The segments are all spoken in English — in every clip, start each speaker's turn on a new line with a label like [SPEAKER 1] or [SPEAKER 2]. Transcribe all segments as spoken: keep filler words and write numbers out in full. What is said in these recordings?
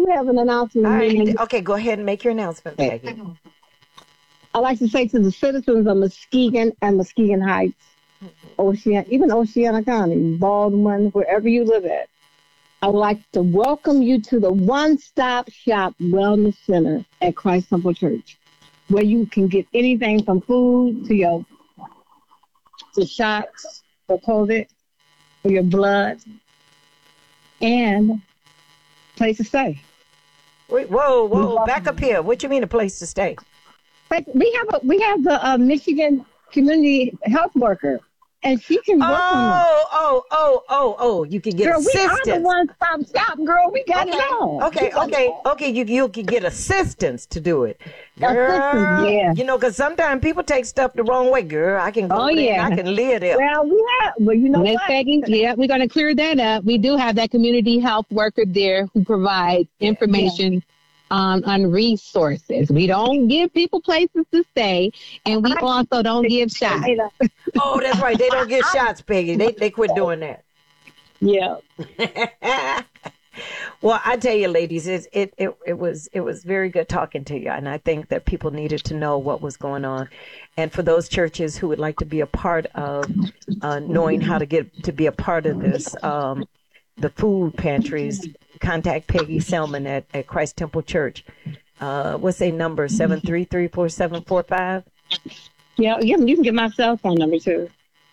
[SPEAKER 1] do have an announcement.
[SPEAKER 2] All right. Okay, go ahead and make your announcement, Peggy.
[SPEAKER 1] I'd like to say to the citizens of Muskegon and Muskegon Heights, Ocean, even Oceana County, Baldwin, wherever you live at, I would like to welcome you to the one-stop shop wellness center at Christ Temple Church, where you can get anything from food to your to shots for COVID, for your blood, and place to stay.
[SPEAKER 2] Wait, whoa, whoa, back up here. What do you mean a place to stay?
[SPEAKER 1] But we have a, we have the uh, Michigan community health worker, and she can work
[SPEAKER 2] oh,
[SPEAKER 1] on it.
[SPEAKER 2] Oh, oh, oh, oh, you can get
[SPEAKER 1] girl,
[SPEAKER 2] assistance.
[SPEAKER 1] We are the one-stop shop, girl. We got
[SPEAKER 2] okay.
[SPEAKER 1] it all.
[SPEAKER 2] Okay, okay, okay. You you can get assistance to do it, girl.
[SPEAKER 1] Assistance, yeah.
[SPEAKER 2] You know, because sometimes people take stuff the wrong way, girl. I can go
[SPEAKER 1] oh,
[SPEAKER 2] there
[SPEAKER 1] yeah.
[SPEAKER 2] and I can live there.
[SPEAKER 1] Well, we have, well, you know
[SPEAKER 3] Miss
[SPEAKER 1] what?
[SPEAKER 3] Peggy, yeah, we're going to clear that up. We do have that community health worker there who provides information yeah. Um, on resources. We don't give people places to stay, and we also don't give shots.
[SPEAKER 2] Oh, that's right. They don't give shots, Peggy. They they quit doing that.
[SPEAKER 1] Yeah.
[SPEAKER 2] Well, I tell you, ladies, it, it it it was it was very good talking to you, and I think that people needed to know what was going on. And for those churches who would like to be a part of uh, knowing how to get to be a part of this, um, the food pantries. Contact Peggy Selman at, at Christ Temple Church. Uh, what's a number? seven three three, four seven four five?
[SPEAKER 1] Yeah, you can get my cell phone number, too.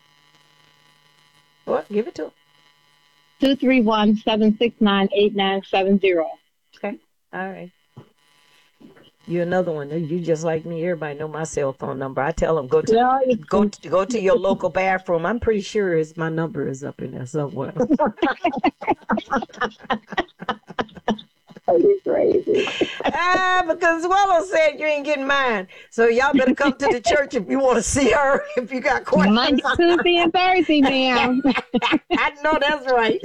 [SPEAKER 2] What? Give it to her.
[SPEAKER 1] two three one, seven six nine, eight nine seven zero.
[SPEAKER 2] Okay. All right. You another one. You just like me. Everybody know my cell phone number. I tell them, go to yeah, go to, go to your local bathroom. I'm pretty sure it's, my number is up in there somewhere.
[SPEAKER 1] You're crazy.
[SPEAKER 2] Ah, because Swallow said you ain't getting mine. So y'all better come to the church if you want to see her, if you got questions.
[SPEAKER 3] Monday, Tuesday, and Thursday, ma'am.
[SPEAKER 2] I know that's right.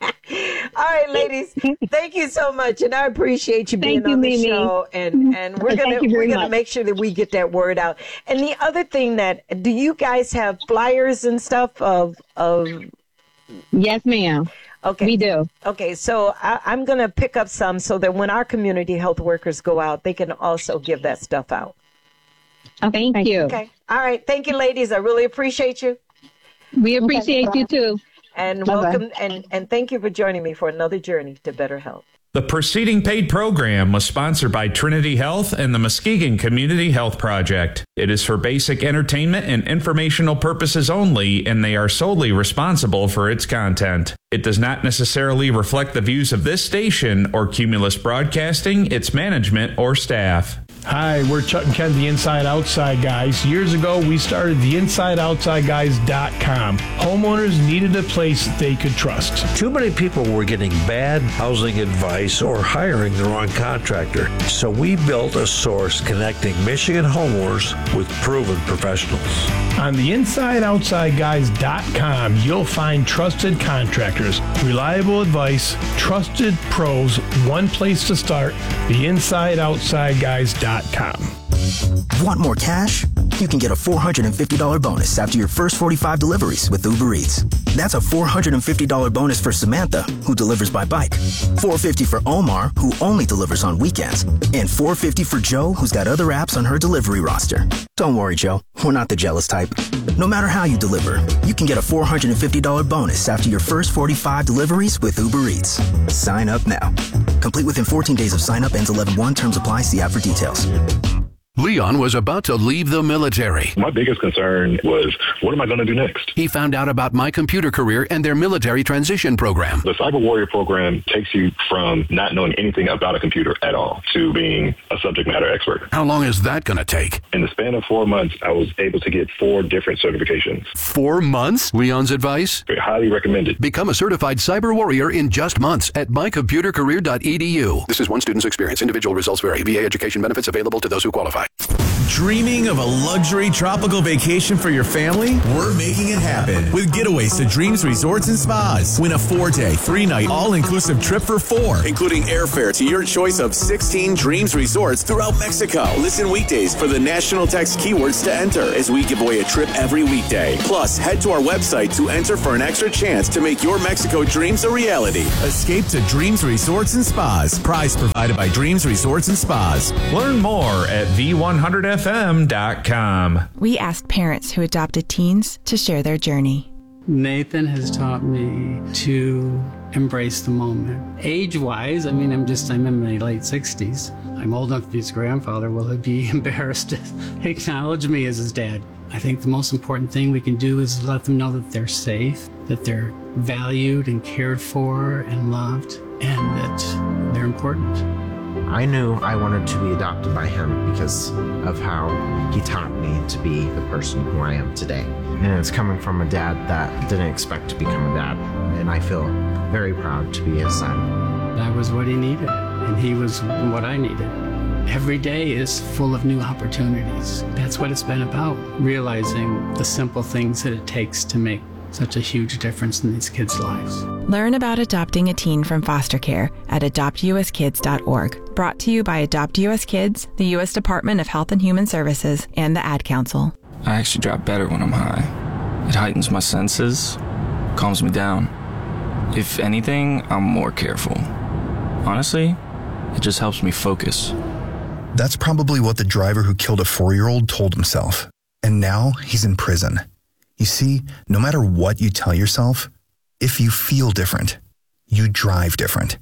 [SPEAKER 2] All right, ladies. Thank you so much, and I appreciate you being
[SPEAKER 3] Thank you,
[SPEAKER 2] on the
[SPEAKER 3] Mimi.
[SPEAKER 2] show. And and we're gonna we're gonna
[SPEAKER 1] much.
[SPEAKER 2] make sure that we get that word out. And the other thing that do you guys have flyers and stuff of of?
[SPEAKER 3] Yes, ma'am.
[SPEAKER 2] Okay.
[SPEAKER 3] We do.
[SPEAKER 2] Okay, so I, I'm going to pick up some so that when our community health workers go out, they can also give that stuff out.
[SPEAKER 3] Oh, thank, thank you.
[SPEAKER 2] Okay. All right. Thank you, ladies. I really appreciate you.
[SPEAKER 3] We appreciate okay. you, too.
[SPEAKER 2] And
[SPEAKER 3] Bye-bye.
[SPEAKER 2] welcome, and, and thank you for joining me for another journey to better health.
[SPEAKER 4] The preceding paid program was sponsored by Trinity Health and the Muskegon Community Health Project. It is for basic entertainment and informational purposes only, and they are solely responsible for its content. It does not necessarily reflect the views of this station or Cumulus Broadcasting, its management, or staff.
[SPEAKER 5] Hi, we're Chuck and Ken, the Inside Outside Guys. Years ago, we started the inside outside guys dot com. Homeowners needed a place they could trust.
[SPEAKER 6] Too many people were getting bad housing advice or hiring the wrong contractor. So we built a source connecting Michigan homeowners with proven professionals.
[SPEAKER 5] On the inside outside guys dot com, you'll find trusted contractors, reliable advice, trusted pros, one place to start, the inside outside guys dot com.
[SPEAKER 7] Want more cash? You can get a four hundred fifty dollars bonus after your first forty-five deliveries with Uber Eats. That's a four hundred fifty dollars bonus for Samantha, who delivers by bike, four hundred fifty dollars for Omar, who only delivers on weekends, and four hundred fifty dollars for Joe, who's got other apps on her delivery roster. Don't worry, Joe. We're not the jealous type. No matter how you deliver, you can get a four hundred fifty dollars bonus after your first forty-five deliveries with Uber Eats. Sign up now. Complete within fourteen days of sign up. Ends eleven one. Terms apply. See app for details.
[SPEAKER 8] Leon was about to leave the military.
[SPEAKER 9] My biggest concern was, what am I going to do next?
[SPEAKER 8] He found out about My Computer Career and their military transition program.
[SPEAKER 9] The Cyber Warrior program takes you from not knowing anything about a computer at all to being a subject matter expert.
[SPEAKER 8] How long is that going to take?
[SPEAKER 9] In the span of four months, I was able to get four different certifications.
[SPEAKER 8] Four months? Leon's advice?
[SPEAKER 9] I highly recommend it.
[SPEAKER 8] Become a certified Cyber Warrior in just months at my computer career dot e d u. This is one student's experience. Individual results vary. V A education benefits available to those who qualify.
[SPEAKER 10] Dreaming of a luxury tropical vacation for your family? We're making it happen with Getaways to Dreams Resorts and Spas. Win a four-day, three-night, all-inclusive trip for four, including airfare to your choice of sixteen Dreams Resorts throughout Mexico. Listen weekdays for the national text keywords to enter as we give away a trip every weekday. Plus, head to our website to enter for an extra chance to make your Mexico dreams a reality. Escape to Dreams Resorts and Spas. Prize provided by Dreams Resorts and Spas.
[SPEAKER 4] Learn more at v one hundred f m dot com.
[SPEAKER 11] We asked parents who adopted teens to share their journey.
[SPEAKER 12] Nathan has taught me to embrace the moment. Age-wise, I mean, I'm just, I'm in my late sixties. I'm old enough to be his grandfather. Will he be embarrassed to acknowledge me as his dad? I think the most important thing we can do is let them know that they're safe, that they're valued and cared for and loved, and that they're important.
[SPEAKER 13] I knew I wanted to be adopted by him because of how he taught me to be the person who I am today. And it's coming from a dad that didn't expect to become a dad. And I feel very proud to be his son.
[SPEAKER 12] That was what he needed, and he was what I needed. Every day is full of new opportunities. That's what it's been about, realizing the simple things that it takes to make such a huge difference in these kids' lives.
[SPEAKER 11] Learn about adopting a teen from foster care at adopt u s kids dot org. Brought to you by Adopt U S Kids, the U S Department of Health and Human Services, and the Ad Council.
[SPEAKER 14] I actually drop better when I'm high. It heightens my senses, calms me down. If anything, I'm more careful. Honestly, it just helps me focus.
[SPEAKER 15] That's probably what the driver who killed a four-year-old told himself. And now he's in prison. You see, no matter what you tell yourself, if you feel different, you drive different.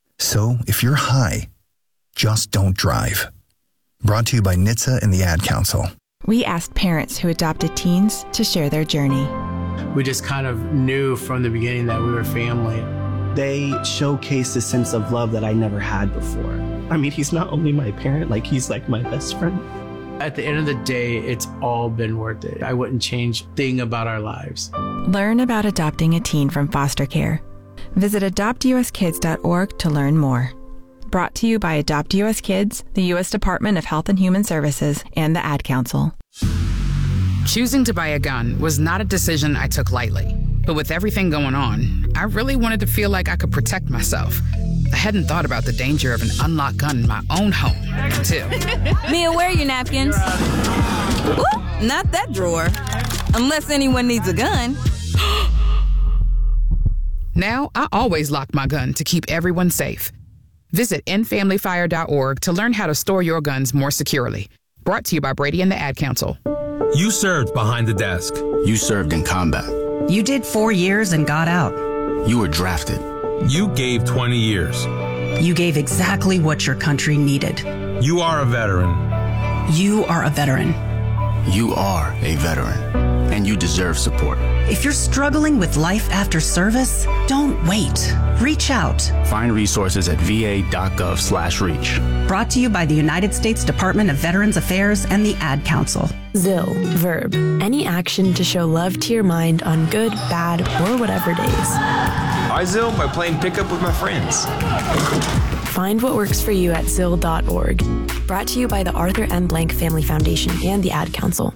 [SPEAKER 15] So if you're high, just don't drive. Brought to you by N H T S A and the Ad Council.
[SPEAKER 11] We asked parents who adopted teens to share their journey.
[SPEAKER 12] We just kind of knew from the beginning that we were family.
[SPEAKER 16] They showcased a sense of love that I never had before. I mean, he's not only my parent, like he's like my best friend.
[SPEAKER 12] At the end of the day, it's all been worth it. I wouldn't change a thing about our lives.
[SPEAKER 11] Learn about adopting a teen from foster care. Visit adopt u s kids dot org to learn more. Brought to you by Adopt U S Kids, the U S Department of Health and Human Services, and the Ad Council.
[SPEAKER 17] Choosing to buy a gun was not a decision I took lightly. But with everything going on, I really wanted to feel like I could protect myself. I hadn't thought about the danger of an unlocked gun in my own home until...
[SPEAKER 18] Mia, where are your napkins? Ooh, not that drawer. Unless anyone needs a gun.
[SPEAKER 17] Now, I always lock my gun to keep everyone safe. Visit end family fire dot org to learn how to store your guns more securely. Brought to you by Brady and the Ad Council.
[SPEAKER 19] You served behind the desk.
[SPEAKER 20] You served in combat.
[SPEAKER 21] You did four years and got out.
[SPEAKER 20] You were drafted.
[SPEAKER 19] You gave twenty years.
[SPEAKER 21] You gave exactly what your country needed.
[SPEAKER 19] You are a veteran.
[SPEAKER 21] You are a veteran.
[SPEAKER 20] You are a veteran. And you deserve support.
[SPEAKER 21] If you're struggling with life after service, don't wait. Reach out.
[SPEAKER 20] Find resources at v a dot gov slash reach.
[SPEAKER 21] Brought to you by the United States Department of Veterans Affairs and the Ad Council.
[SPEAKER 22] Zill, verb. Any action to show love to your mind on good, bad, or whatever days.
[SPEAKER 23] I Zill by playing pickup with my friends.
[SPEAKER 22] Find what works for you at zill dot org. Brought to you by the Arthur M. Blank Family Foundation and the Ad Council.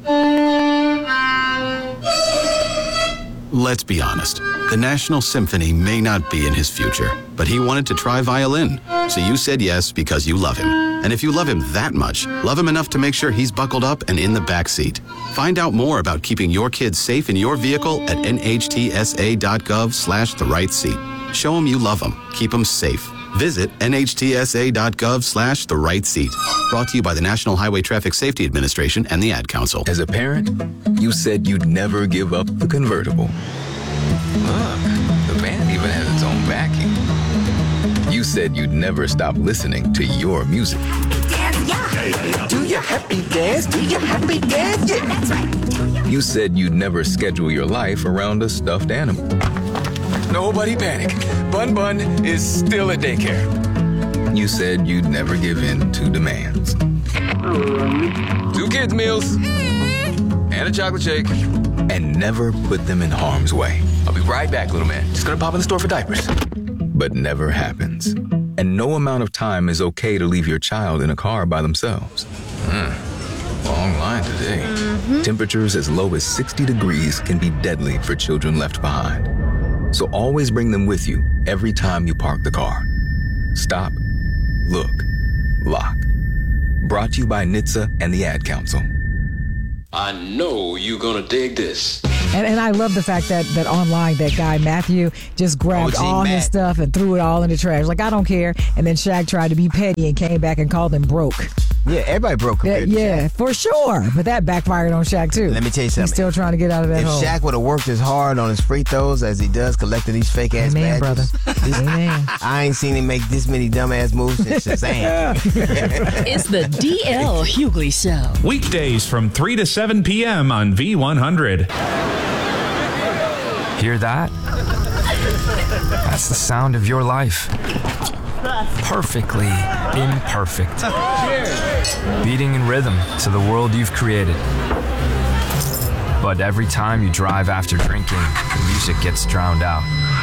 [SPEAKER 24] Let's be honest. The National Symphony may not be in his future, but he wanted to try violin. So you said yes because you love him. And if you love him that much, love him enough to make sure he's buckled up and in the back seat. Find out more about keeping your kids safe in your vehicle at n h t s a dot gov slash the right seat. Show him you love him. Keep him safe. Visit n h t s a dot gov slash the right seat. Brought to you by the National Highway Traffic Safety Administration and the Ad Council.
[SPEAKER 25] As a parent, you said you'd never give up the convertible. Look, the band even has its own backing. You said you'd never stop listening to your music.
[SPEAKER 26] Do your happy dance, do your happy dance, yeah. That's right.
[SPEAKER 25] You said you'd never schedule your life around a stuffed animal.
[SPEAKER 26] Nobody panic. Bun Bun is still at daycare.
[SPEAKER 25] You said you'd never give in to demands.
[SPEAKER 26] Two kids' meals and a chocolate shake.
[SPEAKER 25] And never put them in harm's way.
[SPEAKER 26] I'll be right back, little man. Just gonna pop in the store for diapers.
[SPEAKER 25] But never happens. And no amount of time is okay to leave your child in a car by themselves.
[SPEAKER 26] Mm.
[SPEAKER 25] Online today.
[SPEAKER 21] Mm-hmm.
[SPEAKER 25] Temperatures as low as sixty degrees can be deadly for children left behind. So always bring them with you every time you park the car. Stop, look, lock. Brought to you by N H T S A and the Ad Council.
[SPEAKER 1] I know you're gonna dig this.
[SPEAKER 2] And, and I love the fact that, that online, that guy, Matthew, just grabbed
[SPEAKER 1] O G
[SPEAKER 2] all
[SPEAKER 1] Matt.
[SPEAKER 2] his stuff and threw it all in the trash. Like, I don't care. And then Shaq tried to be petty and came back and called him broke.
[SPEAKER 3] Yeah, everybody broke compared
[SPEAKER 2] Yeah,
[SPEAKER 3] to
[SPEAKER 2] yeah, for sure. But that backfired on Shaq, too.
[SPEAKER 3] Let me tell you something.
[SPEAKER 2] He's still trying to get out of that
[SPEAKER 3] If
[SPEAKER 2] hole.
[SPEAKER 3] Shaq would have worked as hard on his free throws as he does collecting these fake ass
[SPEAKER 2] Amen,
[SPEAKER 3] badges,
[SPEAKER 2] brother. Amen.
[SPEAKER 3] I ain't seen him make this many dumbass moves since Shazam.
[SPEAKER 5] It's the D L Hughley Show.
[SPEAKER 4] Weekdays from three to seven p.m. on V one hundred.
[SPEAKER 6] Hear that? That's the sound of your life. Perfectly imperfect. Beating in rhythm to the world you've created. But every time you drive after drinking, the music gets drowned out.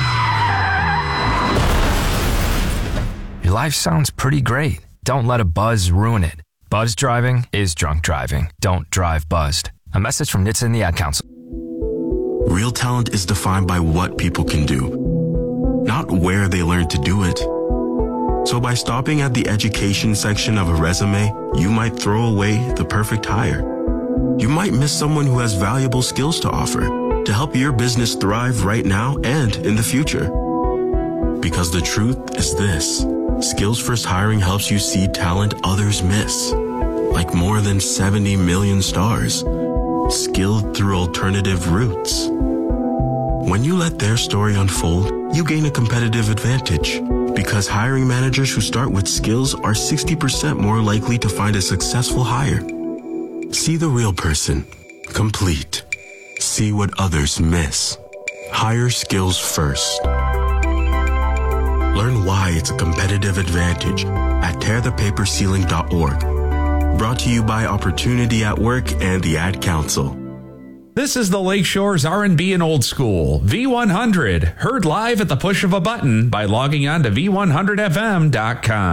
[SPEAKER 6] Your life sounds pretty great. Don't let a buzz ruin it. Buzz driving is drunk driving. Don't drive buzzed. A message from N H T S A and the Ad Council.
[SPEAKER 7] Real talent is defined by what people can do, not where they learn to do it. So by stopping at the education section of a resume, you might throw away the perfect hire. You might miss someone who has valuable skills to offer to help your business thrive right now and in the future. Because the truth is this: Skills First Hiring helps you see talent others miss, like more than seventy million stars, skilled through alternative routes. When you let their story unfold, you gain a competitive advantage, because hiring managers who start with skills are sixty percent more likely to find a successful hire. See the real person, complete. See what others miss. Hire skills first. Learn why it's a competitive advantage at tear the paper ceiling dot org. Brought to you by Opportunity at Work and the Ad Council.
[SPEAKER 4] This is the Lakeshore's R and B and Old School, V one hundred, heard live at the push of a button by logging on to V one hundred F M dot com.